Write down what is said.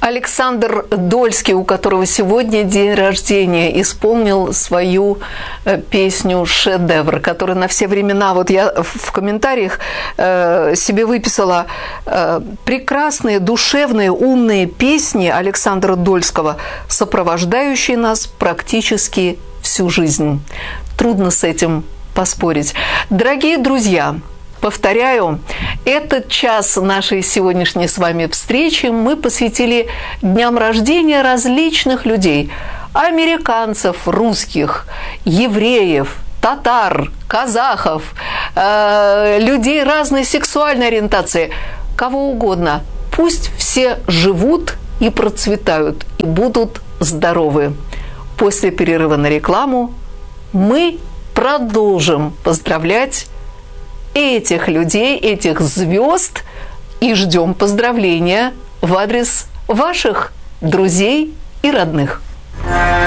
Александр Дольский, у которого сегодня день рождения, исполнил свою песню «Шедевр», которая на все времена, вот я в комментариях себе выписала прекрасные, душевные, умные песни Александра Дольского, сопровождающие нас практически всю жизнь. Трудно с этим поспорить. Дорогие друзья, повторяю, этот час нашей сегодняшней с вами встречи мы посвятили дням рождения различных людей. Американцев, русских, евреев, татар, казахов, людей разной сексуальной ориентации, кого угодно. Пусть все живут и процветают, и будут здоровы. После перерыва на рекламу мы продолжим поздравлять этих людей, этих звезд, и ждем поздравления в адрес ваших друзей и родных.